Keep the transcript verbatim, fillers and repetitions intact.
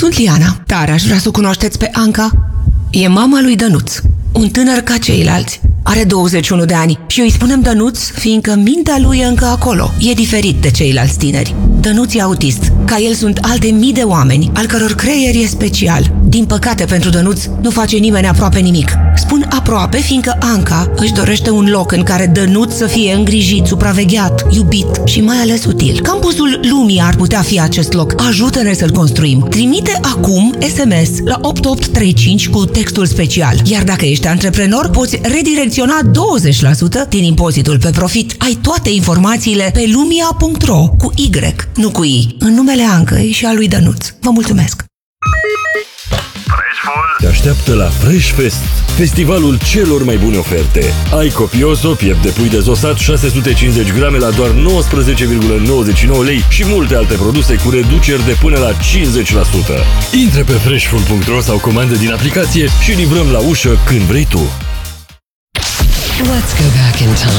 Sunt Liana, dar aș vrea să o cunoașteți pe Anca. E mama lui Dănuț, un tânăr ca ceilalți. Are douăzeci și unu de ani și îi spunem Dănuț, fiindcă mintea lui e încă acolo. E diferit de ceilalți tineri. Dănuț e autist. Ca el sunt alte mii de oameni, al căror creier e special. Din păcate pentru Dănuț, nu face nimeni aproape nimic. Spun aproape, fiindcă Anca își dorește un loc în care Dănuț să fie îngrijit, supravegheat, iubit și mai ales util. Campusul lumii ar putea fi acest loc. Ajută-ne să-l construim. Trimite acum S M S la opt opt trei cinci cu textul special. Iar dacă ești antreprenor, poți redirecționa douăzeci la sută din impozitul pe profit. Ai toate informațiile pe lumia punct ro cu Y, nu cu I, în numele Ancăi și a lui Dănuț. Vă mulțumesc! Te așteaptă la Fresh Fest, festivalul celor mai bune oferte. Ai copioso, piept de pui dezosat șase sute cincizeci grame la doar nouăsprezece virgulă nouăzeci și nouă lei și multe alte produse cu reduceri de până la cincizeci la sută. Intră pe freshfood punct ro sau comandă din aplicație și livrăm la ușă când vrei tu. Let's go back in time.